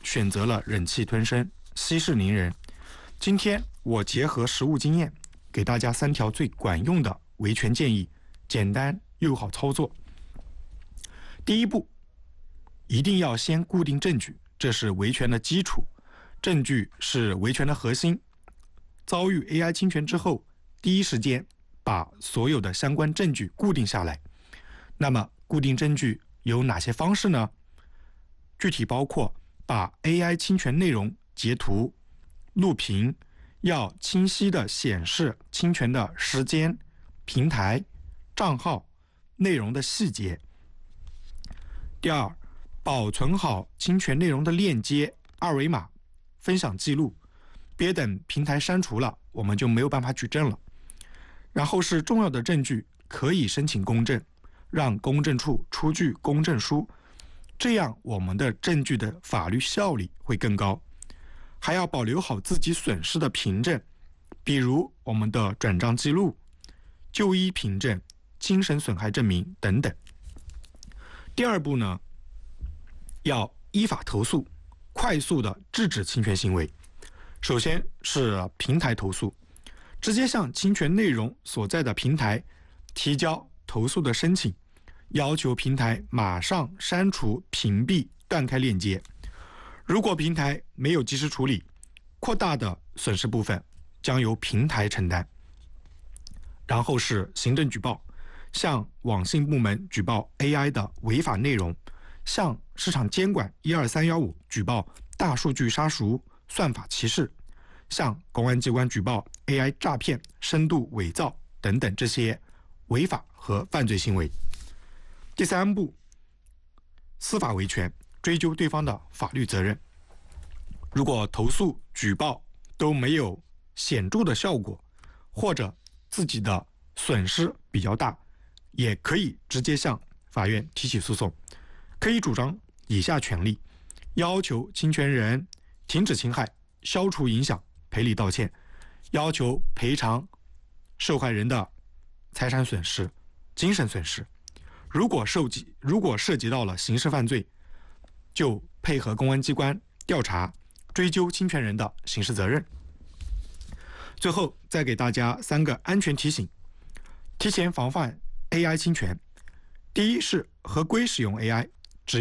选择了忍气吞声，息事宁人。今天我结合实务经验，给大家3条最管用的维权建议，简单又好操作。第一步，一定要先固定证据，这是维权的基础，证据是维权的核心。遭遇 AI 侵权之后，第一时间把所有的相关证据固定下来。那么固定证据有哪些方式呢？具体包括把 AI 侵权内容截图、录屏，要清晰地显示侵权的时间、平台、账号、内容的细节。第二，保存好侵权内容的链接、二维码、分享记录，别等平台删除了，我们就没有办法举证了。然后是重要的证据可以申请公证，让公证处出具公证书，这样我们的证据的法律效力会更高。还要保留好自己损失的凭证，比如我们的转账记录、就医凭证、精神损害证明等等。第二步呢，要依法投诉，快速的制止侵权行为。首先是平台投诉，直接向侵权内容所在的平台提交投诉的申请，要求平台马上删除、屏蔽、断开链接。如果平台没有及时处理，扩大的损失部分将由平台承担。然后是行政举报，向网信部门举报 AI 的违法内容，向市场监管12315举报大数据杀熟、算法歧视，向公安机关举报 AI 诈骗、深度伪造等等这些违法和犯罪行为。第三步，司法维权，追究对方的法律责任。如果投诉、举报都没有显著的效果，或者自己的损失比较大，也可以直接向法院提起诉讼。可以主张以下权利：要求侵权人停止侵害、消除影响、赔礼道歉，要求赔偿受害人的财产损失、精神损失。如果涉及到了刑事犯罪，就配合公安机关调查，追究侵权人的刑事责任。最后再给大家3个安全提醒，提前防范 AI 侵权。第一是合规使用 AI， 只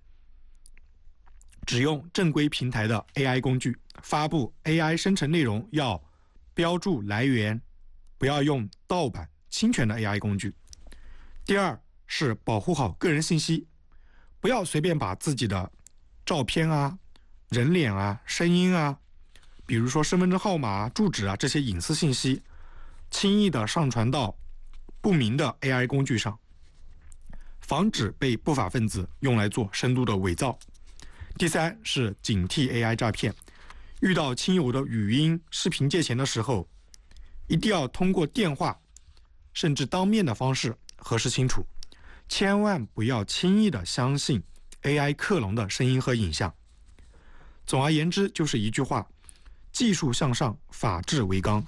用正规平台的 AI 工具，发布 AI 生成内容要标注来源，不要用盗版、侵权的 AI 工具。第二是保护好个人信息，不要随便把自己的照片啊、人脸啊、声音啊，比如说身份证号码、住址啊，这些隐私信息轻易的上传到不明的 AI 工具上，防止被不法分子用来做深度的伪造。第三是警惕 AI 诈骗，遇到亲友的语音、视频借钱的时候，一定要通过电话甚至当面的方式核实清楚，千万不要轻易的相信 AI 克隆的声音和影像。总而言之就是一句话，技术向上，法治为纲。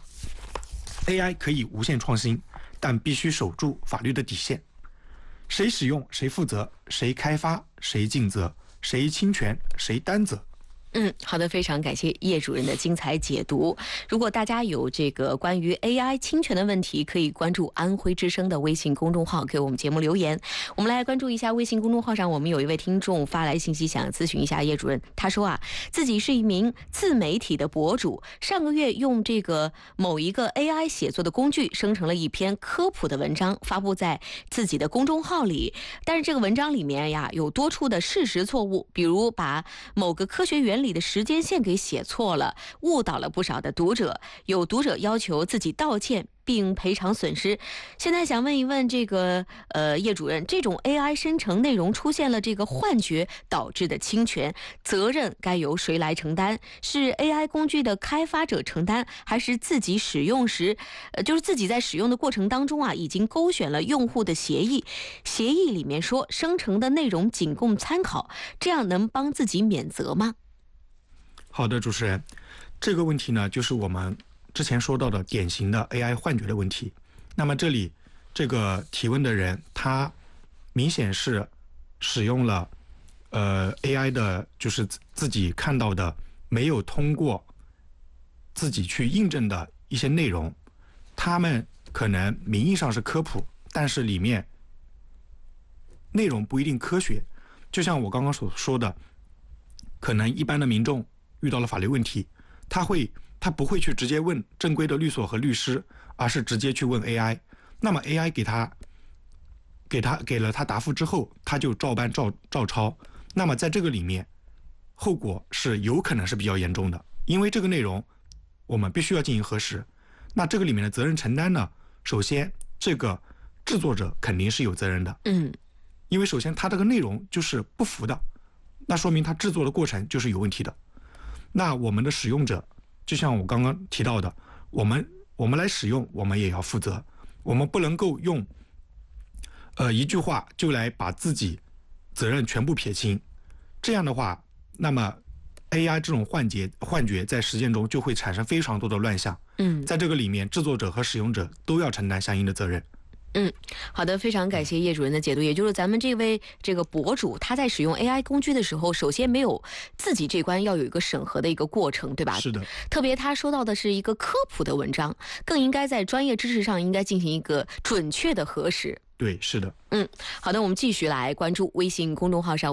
AI 可以无限创新，但必须守住法律的底线。谁使用谁负责，谁开发谁尽责，谁侵权谁担责。 好的，非常感谢叶主任的精彩解读。如果大家有这个关于 AI 侵权的问题，可以关注安徽之声的微信公众号给我们节目留言。我们来关注一下微信公众号上，我们有一位听众发来信息，想咨询一下叶主任。他说自己是一名自媒体的博主，上个月用这个某一个 AI 写作的工具生成了一篇科普的文章，发布在自己的公众号里。但是这个文章里面有多处的事实错误，比如把某个科学原理的时间线给写错了，误导了不少的读者。有读者要求自己道歉并赔偿损失。现在想问一问这个叶主任，这种 AI 生成内容出现了这个幻觉导致的侵权，责任该由谁来承担？是 AI 工具的开发者承担，还是自己使用时就是自己在使用的过程当中已经勾选了用户的协议，协议里面说生成的内容仅供参考，这样能帮自己免责吗？ 好的，主持人，这个问题呢，就是我们之前说到的典型的 AI 幻觉的问题。那么这里这个提问的人，他明显是使用了 AI 的就是自己看到的没有通过自己去印证的一些内容，他们可能名义上是科普，但是里面内容不一定科学。就像我刚刚所说的，可能一般的民众遇到了法律问题，他不会去直接问正规的律所和律师，而是直接去问 AI。那么 AI 给了他答复之后，他就照搬照抄。那么在这个里面，后果是有可能是比较严重的，因为这个内容我们必须要进行核实。那这个里面的责任承担呢，首先这个制作者肯定是有责任的，因为首先他这个内容就是不符的，那说明他制作的过程就是有问题的。那我们的使用者，就像我刚刚提到的，我们来使用，我们也要负责，我们不能够用一句话就来把自己责任全部撇清。这样的话，那么 AI 这种幻觉在实践中就会产生非常多的乱象。在这个里面，制作者和使用者都要承担相应的责任。 好的，非常感谢叶主任的解读。也就是咱们这个博主，他在使用 AI 工具的时候，首先没有自己这关要有一个审核的一个过程，对吧？ 是的。 特别他说到的是一个科普的文章，更应该在专业知识上应该进行一个准确的核实。 对，是的。 好的，我们继续来关注微信公众号上